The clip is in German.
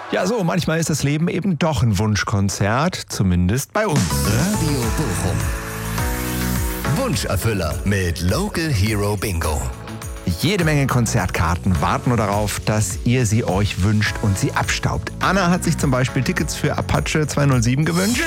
Ja, so, manchmal ist das Leben eben doch ein Wunschkonzert, zumindest bei uns. Radio Bochum. Wunscherfüller mit Local Hero Bingo. Jede Menge Konzertkarten warten nur darauf, dass ihr sie euch wünscht und sie abstaubt. Anna hat sich zum Beispiel Tickets für Apache 207 gewünscht.